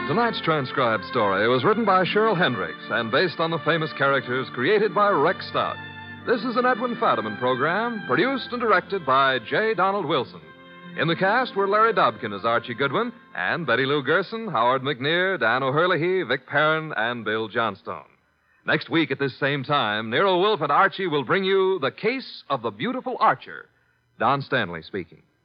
Tonight's transcribed story was written by Cheryl Hendricks and based on the famous characters created by Rex Stout. This is an Edwin Fadiman program, produced and directed by J. Donald Wilson. In the cast were Larry Dobkin as Archie Goodwin, and Betty Lou Gerson, Howard McNear, Dan O'Herlihy, Vic Perrin, and Bill Johnstone. Next week at this same time, Nero Wolfe and Archie will bring you The Case of the Beautiful Archer. Don Stanley speaking.